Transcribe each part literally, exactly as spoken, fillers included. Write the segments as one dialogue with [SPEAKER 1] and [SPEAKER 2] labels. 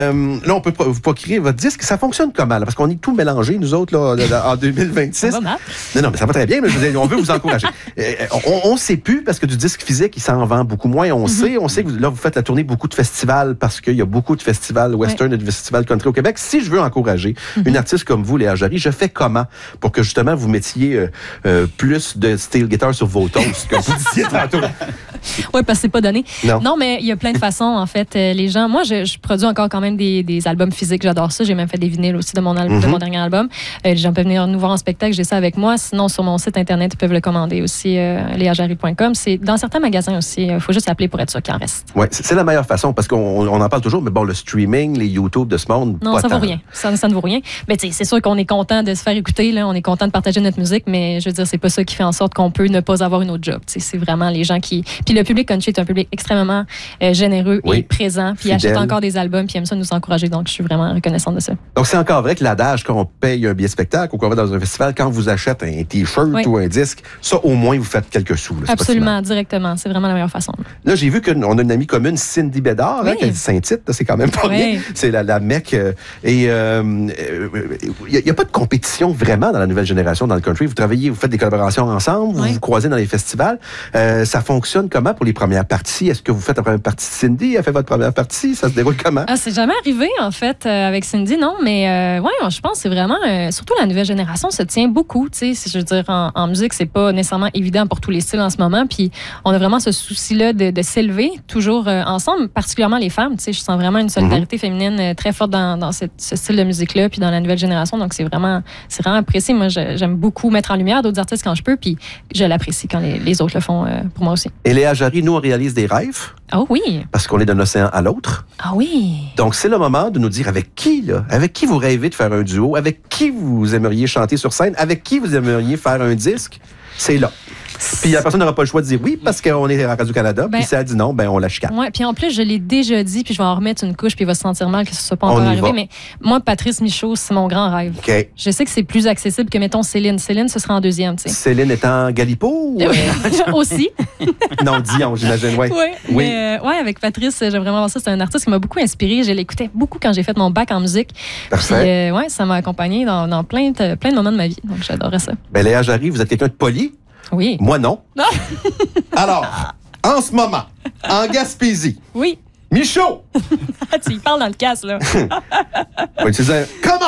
[SPEAKER 1] Euh, là, on peut pro- vous procurer votre disque. Ça fonctionne comment? Là? Parce qu'on est tout mélangé, nous autres, là, là, en deux mille vingt-six.
[SPEAKER 2] Ça va mal.
[SPEAKER 1] Non, non, mais ça va très bien, mais je veux dire, on veut vous encourager. Euh, on ne sait plus, parce que du disque physique, il s'en vend beaucoup moins. On mm-hmm. sait, on sait que là, vous faites la tournée beaucoup de festivals, parce qu'il y a beaucoup de festivals western ouais. et de festivals country au Québec. Si je veux encourager mm-hmm. une artiste comme vous, Léa Jarry, je fais comment pour que, justement, vous mettiez euh, euh, plus de steel guitar sur vos toasts, comme vous disiez tantôt?
[SPEAKER 2] Oui, parce que c'est pas donné.
[SPEAKER 1] Non.
[SPEAKER 2] non, mais il y a plein de façons, en fait. Euh, les gens, moi, je, je produis encore quand même des, des albums physiques. J'adore ça. J'ai même fait des vinyles aussi de mon, al- mm-hmm. de mon dernier album. Euh, les gens peuvent venir nous voir en spectacle. J'ai ça avec moi. Sinon, sur mon site Internet, ils peuvent le commander aussi, euh, léa jarry point com. C'est dans certains magasins aussi. Il faut juste appeler pour être sûr qu'il en reste.
[SPEAKER 1] Oui, c'est la meilleure façon, parce qu'on on en parle toujours, mais bon, le streaming, les YouTube de ce monde,
[SPEAKER 2] non,
[SPEAKER 1] pas
[SPEAKER 2] ça
[SPEAKER 1] tant.
[SPEAKER 2] vaut rien. Ça, ça ne vaut rien. Mais tu sais, c'est sûr qu'on est content de se faire écouter. Là. On est content de partager notre musique, mais je veux dire, c'est pas ça qui fait en sorte qu'on peut ne pas avoir une autre job. T'sais, c'est vraiment les gens qui... Puis le public country est un public extrêmement euh, généreux oui. et présent, puis il achète encore des albums, puis aime ça nous encourager, donc je suis vraiment reconnaissante de ça.
[SPEAKER 1] Donc c'est encore vrai que l'adage qu'on paye un billet de spectacle ou qu'on va dans un festival, quand vous achetez un T-shirt oui. ou un disque, ça au moins vous faites quelques sous. Là,
[SPEAKER 2] absolument, si directement, c'est vraiment la meilleure façon.
[SPEAKER 1] Là, j'ai vu qu'on a une amie commune, Cindy Bédard, oui. hein, qui a dit Saint-Tite, c'est quand même pas oui. rien, c'est la, la mec, euh, et il euh, n'y euh, a, a pas de compétition vraiment dans la nouvelle génération, dans le country, vous travaillez, vous faites des collaborations ensemble, vous oui. vous croisez dans les festivals, euh, ça fonctionne comment pour les premières parties? Est-ce que vous faites la première partie de Cindy? Elle fait votre première partie? Ça se déroule comment?
[SPEAKER 2] Ah, c'est jamais arrivé, en fait, euh, avec Cindy, non, mais euh, ouais, je pense que c'est vraiment, euh, surtout la nouvelle génération se tient beaucoup, tu sais, je veux dire, en, en musique, c'est pas nécessairement évident pour tous les styles en ce moment, puis on a vraiment ce souci-là de, de s'élever toujours euh, ensemble, particulièrement les femmes, tu sais, je sens vraiment une solidarité mm-hmm. féminine euh, très forte dans, dans cette, ce style de musique-là, puis dans la nouvelle génération, donc c'est vraiment, c'est vraiment apprécié. Moi, je, j'aime beaucoup mettre en lumière d'autres artistes quand je peux, puis je l'apprécie quand les, les autres le font euh, pour moi aussi.
[SPEAKER 1] Et Léa Jarry, nous, on réalise des rêves.
[SPEAKER 2] Oh oui.
[SPEAKER 1] Parce qu'on est d'un océan à l'autre.
[SPEAKER 2] Ah oui.
[SPEAKER 1] Donc, c'est le moment de nous dire avec qui, là, avec qui vous rêvez de faire un duo, avec qui vous aimeriez chanter sur scène, avec qui vous aimeriez faire un disque. C'est là. Puis la personne n'aura pas le choix de dire oui parce qu'on est à Radio-Canada. Ben, puis si elle dit non, ben on la chicane.
[SPEAKER 2] Oui, puis en plus, je l'ai déjà dit, puis je vais en remettre une couche, puis il va se sentir mal que ce ne soit pas encore arrivé. Va. Mais moi, Patrice Michaud, c'est mon grand rêve. Okay. Je sais que c'est plus accessible que, mettons, Céline. Céline, ce sera en deuxième. T'sais.
[SPEAKER 1] Céline étant Galipo? Ou...
[SPEAKER 2] aussi.
[SPEAKER 1] Non, Dion, j'imagine, ouais.
[SPEAKER 2] Oui. Oui, euh, ouais, avec Patrice, j'aime vraiment voir ça. C'est un artiste qui m'a beaucoup inspiré. Je l'écoutais beaucoup quand j'ai fait mon bac en musique.
[SPEAKER 1] Parfait.
[SPEAKER 2] Puis, euh, ouais, ça m'a accompagné dans, dans plein, de, plein de moments de ma vie. Donc, j'adorais ça.
[SPEAKER 1] Ben, Léa Jarry, vous êtes quelqu'un de poli?
[SPEAKER 2] Oui.
[SPEAKER 1] Moi, non. Non. Alors, en ce moment, en Gaspésie.
[SPEAKER 2] Oui.
[SPEAKER 1] Michaud!
[SPEAKER 2] Tu y parles dans le casse, là.
[SPEAKER 1] On va utiliser un « Come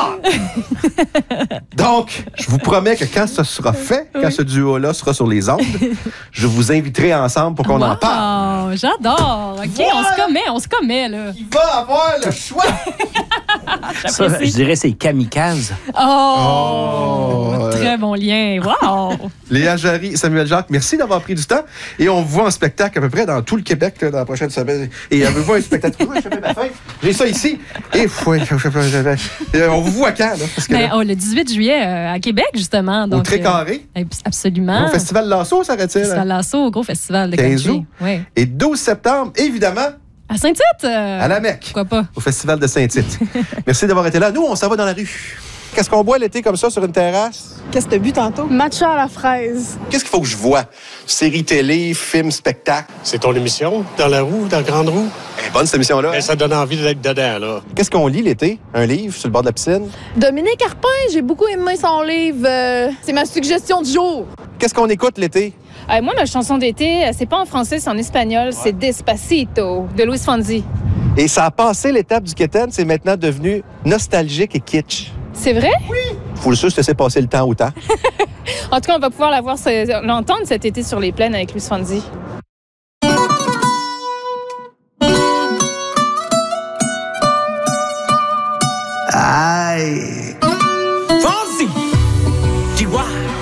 [SPEAKER 1] on! » Donc, je vous promets que quand ce sera fait, oui. quand ce duo-là sera sur les ondes, je vous inviterai ensemble pour qu'on wow, en parle.
[SPEAKER 2] J'adore! OK, voilà. on se commet, on se commet, là.
[SPEAKER 1] Il va avoir le choix!
[SPEAKER 3] Ça, je dirais c'est kamikaze.
[SPEAKER 2] Oh! oh très bon lien. Wow!
[SPEAKER 1] Léa Jarry, Samuel Jacques, merci d'avoir pris du temps. Et on vous voit en spectacle à peu près dans tout le Québec là, dans la prochaine semaine. Et on vous voit un spectacle. J'ai ça ici. Et fouet, on vous voit quand? Là, parce que,
[SPEAKER 2] ben, oh, le dix-huit juillet euh, à Québec, justement. Donc,
[SPEAKER 1] au Très-Carré?
[SPEAKER 2] Euh, absolument.
[SPEAKER 1] Au Festival Lasso, ça arrête-il?
[SPEAKER 2] Festival Lasso, au gros festival de
[SPEAKER 1] quinze août.
[SPEAKER 2] Oui.
[SPEAKER 1] Et douze septembre, évidemment.
[SPEAKER 2] À Saint-Tite? Euh,
[SPEAKER 1] à la Mecque.
[SPEAKER 2] Pourquoi pas?
[SPEAKER 1] Au Festival de Saint-Tite. Merci d'avoir été là. Nous, on s'en va dans la rue. Qu'est-ce qu'on boit l'été comme ça sur une terrasse?
[SPEAKER 4] Qu'est-ce que t'as bu tantôt? Matcha à la fraise.
[SPEAKER 1] Qu'est-ce qu'il faut que je vois? Série télé, film, spectacle?
[SPEAKER 5] C'est ton émission, dans la roue, dans la grande roue.
[SPEAKER 1] Eh, bonne cette émission-là.
[SPEAKER 5] Ben, ça donne envie d'être dedans, là.
[SPEAKER 1] Qu'est-ce qu'on lit l'été? Un livre sur le bord de la piscine?
[SPEAKER 4] Dominique Arpin, j'ai beaucoup aimé son livre. Euh, c'est ma suggestion du jour.
[SPEAKER 1] Qu'est-ce qu'on écoute l'été?
[SPEAKER 6] Euh, moi, ma chanson d'été, c'est pas en français, c'est en espagnol. Ouais. C'est Despacito, de Luis Fonsi.
[SPEAKER 1] Et ça a passé l'étape du Quétaine, c'est maintenant devenu nostalgique et kitsch.
[SPEAKER 6] C'est vrai?
[SPEAKER 1] Oui. Faut le sûr se laisser passer le temps au temps.
[SPEAKER 6] En tout cas, on va pouvoir la voir, l'entendre cet été sur les plaines avec Luis Fonsi.
[SPEAKER 7] Aïe! Fonsi!